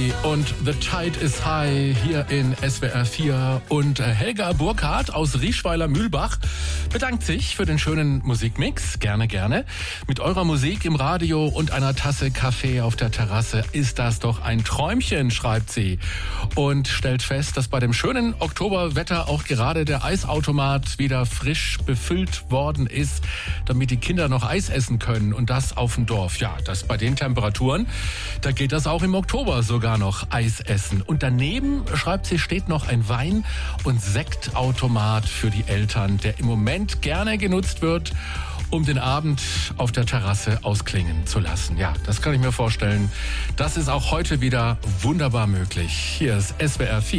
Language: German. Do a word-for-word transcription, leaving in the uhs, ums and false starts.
Lee und The Tide is High hier in S W R vier. Und Helga Burkhardt aus Rieschweiler-Mühlbach bedankt sich für den schönen Musikmix. Gerne, gerne. Mit eurer Musik im Radio und einer Tasse Kaffee auf der Terrasse ist das doch ein Träumchen, schreibt sie. Und stellt fest, dass bei dem schönen Oktoberwetter auch gerade der Eisautomat wieder frisch befüllt worden ist, damit die Kinder noch Eis essen können. Und das auf dem Dorf. Ja, das bei den Temperaturen, da geht das auch im Oktober sogar noch Eis essen. Und daneben, schreibt sie, steht noch ein Wein- und Sektautomat für die Eltern, der im Moment gerne genutzt wird, um den Abend auf der Terrasse ausklingen zu lassen. Ja, das kann ich mir vorstellen. Das ist auch heute wieder wunderbar möglich. Hier ist S W R vier.